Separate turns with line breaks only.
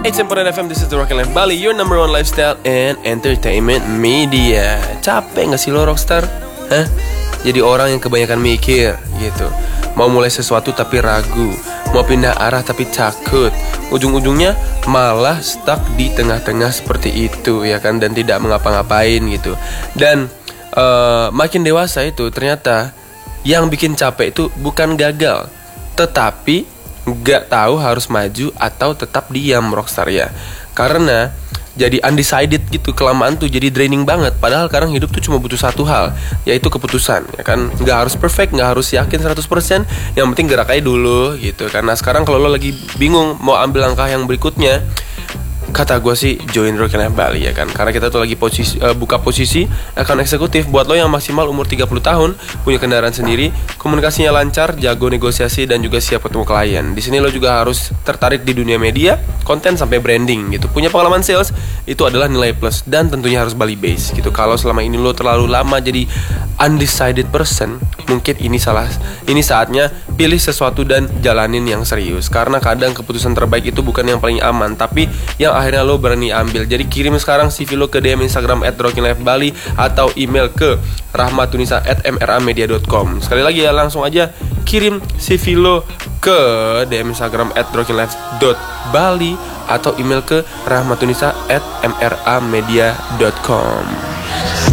8.9 FM, this is the Rockin' Life Bali, your number one lifestyle and entertainment media. Capek gak sih lo rockstar? Hah? Jadi orang yang kebanyakan mikir gitu. Mau mulai sesuatu tapi ragu, mau pindah arah tapi takut. Ujung-ujungnya malah stuck di tengah-tengah seperti itu ya kan, dan tidak mengapa-ngapain gitu. Dan makin dewasa itu ternyata yang bikin capek itu bukan gagal, tetapi gak tahu harus maju atau tetap diam rockstar ya. Karena jadi undecided gitu, kelamaan tuh jadi draining banget. Padahal sekarang hidup tuh cuma butuh satu hal, yaitu keputusan ya kan. Gak harus perfect, gak harus yakin 100%, yang penting gerak aja dulu gitu. Karena sekarang kalau lo lagi bingung mau ambil langkah yang berikutnya, kata gue sih join Rockin' Life Bali ya kan. Karena kita tuh lagi buka posisi account eksekutif buat lo yang maksimal umur 30 tahun, punya kendaraan sendiri, komunikasinya lancar, jago negosiasi, dan juga siap ketemu klien. Di sini lo juga harus tertarik di dunia media, konten sampai branding gitu. Punya pengalaman sales, itu adalah nilai plus, dan tentunya harus Bali base gitu. Kalau selama ini lo terlalu lama jadi undecided person, mungkin ini saatnya pilih sesuatu dan jalanin yang serius. Karena kadang keputusan terbaik itu bukan yang paling aman, tapi yang akhirnya lo berani ambil. Jadi kirim sekarang CV lo ke DM Instagram @rockinlifebali atau email ke rahmatunisa@mramedia.com. Sekali lagi ya, langsung aja kirim CV lo ke DM Instagram @rockinlife.bali atau email ke rahmatunisa@mramedia.com.